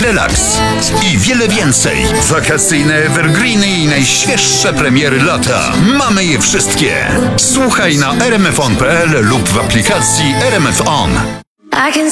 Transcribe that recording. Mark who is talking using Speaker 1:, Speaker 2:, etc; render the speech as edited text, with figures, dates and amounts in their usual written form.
Speaker 1: relaks i wiele więcej. Wakacyjne evergreeny i najświeższe premiery lata. Mamy je wszystkie. Słuchaj na rmfon.pl lub w aplikacji RMF On.
Speaker 2: I can